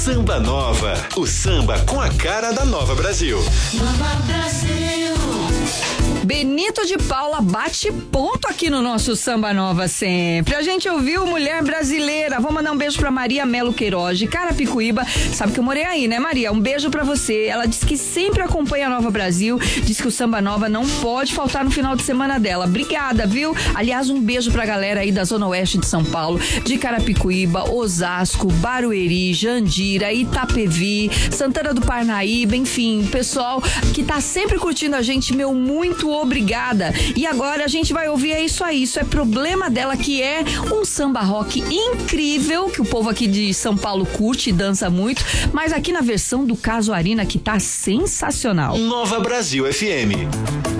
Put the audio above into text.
Samba Nova, o samba com a cara da Nova Brasil. Nova Brasil. Benito de Paula bate ponto aqui no nosso Samba Nova sempre. A gente ouviu Mulher Brasileira. Vou mandar um beijo pra Maria Melo Queiroz de Carapicuíba. Sabe que eu morei aí, né, Maria? Um beijo pra você. Ela disse que sempre acompanha a Nova Brasil. Diz que o Samba Nova não pode faltar no final de semana dela. Obrigada, viu? Aliás, um beijo pra galera aí da Zona Oeste de São Paulo, de Carapicuíba, Osasco, Barueri, Jandira, Itapevi, Santana do Parnaíba, enfim, pessoal que tá sempre curtindo a gente, meu, muito obrigada. E agora a gente vai ouvir isso aí, isso é Problema Dela, que é um samba rock incrível, que o povo aqui de São Paulo curte e dança muito, mas aqui na versão do Casuarina, que tá sensacional. Nova Brasil FM.